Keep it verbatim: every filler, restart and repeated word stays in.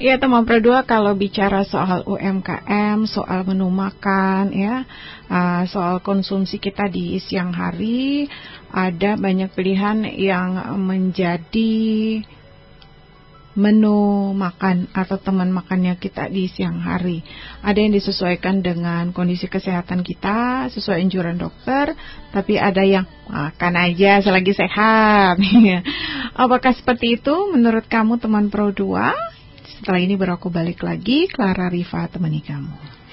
Ya teman Pro dua, kalau bicara soal U M K M, soal menu makan ya, uh, soal konsumsi kita di siang hari, ada banyak pilihan yang menjadi menu makan atau teman makannya kita di siang hari. Ada yang disesuaikan dengan kondisi kesehatan kita, sesuai anjuran dokter, tapi ada yang makan aja selagi sehat. Apakah seperti itu menurut kamu teman Pro dua? Setelah ini baru aku balik lagi, Clara Rifa temani kamu.